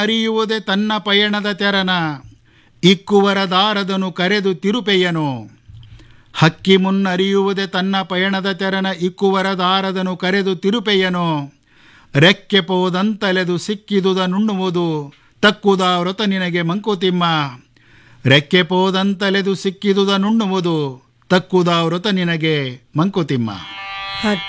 ಅರಿಯುವುದೇ ತನ್ನ ಪಯಣದ ತೆರನ, ಇಕ್ಕುವರ ದಾರದನು ಕರೆದು ತಿರುಪೆಯನು. ಹಕ್ಕಿ ಮುನ್ನರಿಯುವುದೇ ತನ್ನ ಪಯಣದ ತೆರನ, ಇಕ್ಕುವರ ದಾರದನು ಕರೆದು ತಿರುಪೆಯನು. ರೆಕ್ಕೆ ಪೋದಂತಲೆದು ಸಿಕ್ಕಿದುದ ನುಣ್ಣುವುದು, ತಕ್ಕುದ ವ್ರತ ನಿನಗೆ ಮಂಕುತಿಮ್ಮ. ರೆಕ್ಕೆ ಪೋದಂತಲೆದು ಸಿಕ್ಕಿದುದ ನುಣ್ಣುವುದು, ತಕ್ಕುದ ವ್ರತ ನಿನಗೆ ಮಂಕುತಿಮ್ಮ.